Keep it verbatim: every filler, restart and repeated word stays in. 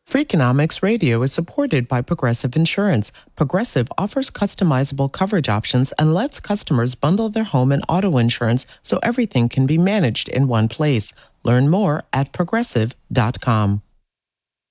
Freakonomics Radio is supported by Progressive Insurance. Progressive offers customizable coverage options and lets customers bundle their home and auto insurance so everything can be managed in one place. Learn more at progressive dot com.